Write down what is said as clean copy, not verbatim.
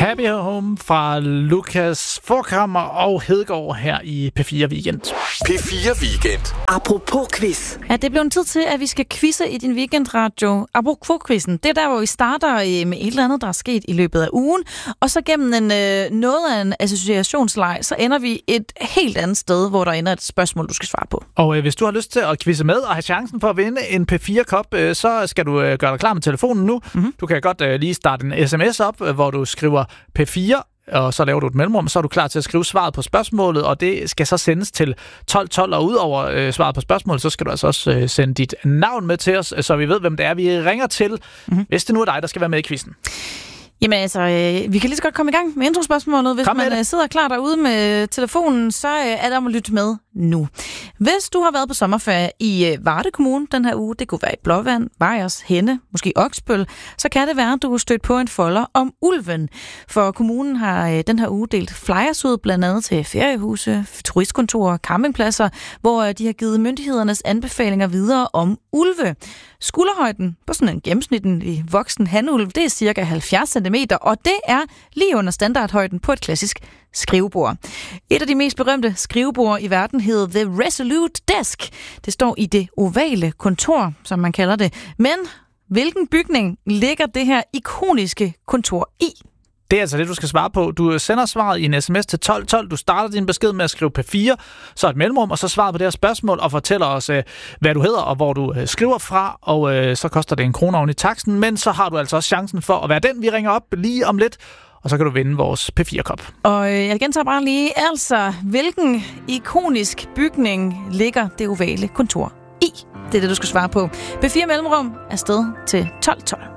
Happy Home fra Lukas Forchhammer og Hedegaard her i P4 Weekend. P4 Weekend. Apropos quiz. Ja, det blev en tid til, at vi skal quizze i din weekendradio. Apropos quizzen. Det er der, hvor vi starter med et eller andet, der er sket i løbet af ugen. Og så gennem noget af en associationsleg, så ender vi et helt andet sted, hvor der ender et spørgsmål, du skal svare på. Og hvis du har lyst til at quizze med og have chancen for at vinde en P4-kop, så skal du gøre dig klar med telefonen nu. Mm-hmm. Du kan godt lige starte en sms op, hvor du skriver P4, og så laver du et mellemrum, så er du klar til at skrive svaret på spørgsmålet, og det skal så sendes til 1212, og udover svaret på spørgsmålet, så skal du altså også sende dit navn med til os, så vi ved, hvem det er, vi ringer til, hvis det nu er dig, der skal være med i quizzen. Jamen altså, vi kan lige så godt komme i gang med introspørgsmålet. Hvis man sidder klar derude med telefonen, så er der om at lytte med nu. Hvis du har været på sommerferie i Varde Kommune den her uge, det kunne være i Blåvand, Vejers, Henne, måske Oksbøl, så kan det være, at du er stødt på en folder om ulven. For kommunen har den her uge delt flyers ud, blandt andet til feriehuse, turistkontorer, campingpladser, hvor de har givet myndighedernes anbefalinger videre om ulve. Skulderhøjden på sådan en gennemsnitlig voksen hanulv, det er cirka 70 cm, og det er lige under standardhøjden på et klassisk skrivebord. Et af de mest berømte skrivebord i verden hedder The Resolute Desk. Det står i det ovale kontor, som man kalder det. Men hvilken bygning ligger det her ikoniske kontor i? Det er altså det, du skal svare på. Du sender svaret i en sms til 1212. Du starter din besked med at skrive P4, så et mellemrum, og så svarer på det her spørgsmål og fortæller os, hvad du hedder og hvor du skriver fra. Og så koster det 1 krone oven i taksten, men så har du altså også chancen for at være den, vi ringer op lige om lidt. Og så kan du vinde vores P4-kop. Og jeg gentager bare lige, altså, hvilken ikonisk bygning ligger det ovale kontor i? Det er det, du skal svare på. P4 mellemrum er sted til 1212.